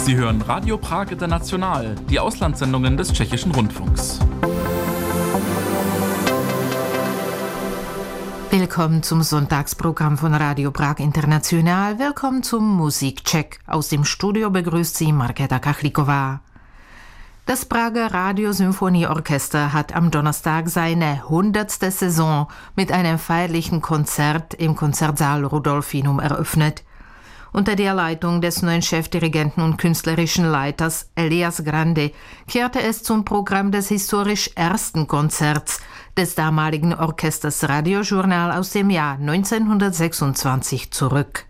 Sie hören Radio Prag International, die Auslandssendungen des Tschechischen Rundfunks. Willkommen zum Sonntagsprogramm von Radio Prag International. Willkommen zum Musikcheck. Aus dem Studio begrüßt Sie Markéta Kachlíková. Das Prager Radiosymphonieorchester hat am Donnerstag seine 100. Saison mit einem feierlichen Konzert im Konzertsaal Rudolfinum eröffnet. Unter der Leitung des neuen Chefdirigenten und künstlerischen Leiters Elias Grande kehrte es zum Programm des historisch ersten Konzerts des damaligen Orchesters Radiojournal aus dem Jahr 1926 zurück.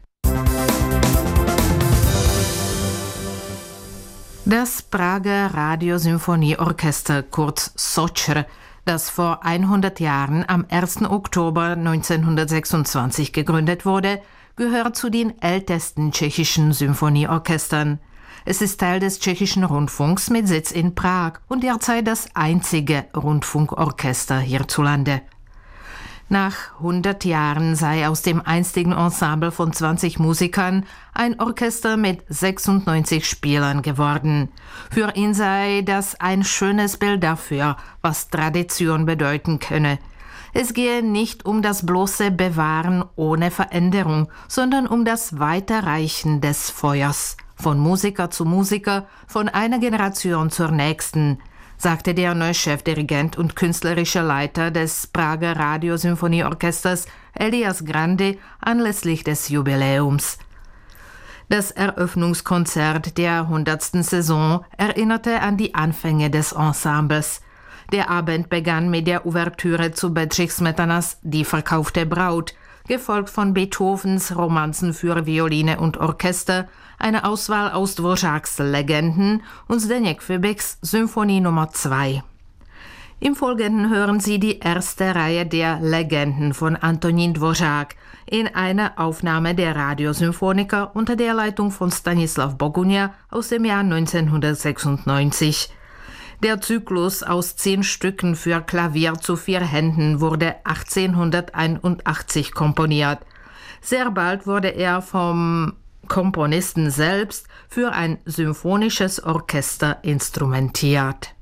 Das Prager Radiosymphonieorchester, kurz SOCR, das vor 100 Jahren am 1. Oktober 1926 gegründet wurde, gehört zu den ältesten tschechischen Symphonieorchestern. Es ist Teil des Tschechischen Rundfunks mit Sitz in Prag und derzeit das einzige Rundfunkorchester hierzulande. Nach 100 Jahren sei aus dem einstigen Ensemble von 20 Musikern ein Orchester mit 96 Spielern geworden. Für ihn sei das ein schönes Bild dafür, was Tradition bedeuten könne. Es gehe nicht um das bloße Bewahren ohne Veränderung, sondern um das Weiterreichen des Feuers, von Musiker zu Musiker, von einer Generation zur nächsten, sagte der neue Chefdirigent und künstlerische Leiter des Prager Radiosymphonieorchesters Elias Grande anlässlich des Jubiläums. Das Eröffnungskonzert der 100. Saison erinnerte an die Anfänge des Ensembles. Der Abend begann mit der Ouvertüre zu Bedřich Smetanas Die verkaufte Braut, gefolgt von Beethovens Romanzen für Violine und Orchester, eine Auswahl aus Dvořáks Legenden und Zdeněk Fibichs Symphonie Nummer 2. Im Folgenden hören Sie die erste Reihe der Legenden von Antonín Dvořák in einer Aufnahme der Radiosymphoniker unter der Leitung von Stanislav Bogunia aus dem Jahr 1996. Der Zyklus aus 10 Stücken für Klavier zu 4 Händen wurde 1881 komponiert. Sehr bald wurde er vom Komponisten selbst für ein symphonisches Orchester instrumentiert.